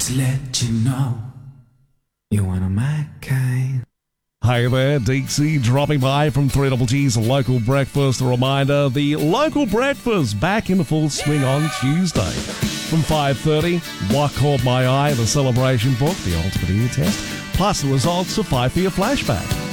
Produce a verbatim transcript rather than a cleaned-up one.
to let you know you're one of my kind. Hey there, Dixie, dropping by from three G's Local Breakfast. A reminder, the Local Breakfast back in full swing on Tuesday. From five thirty, What Caught My Eye, the celebration book, the ultimate ear test, plus the results of Five for Your Flashback.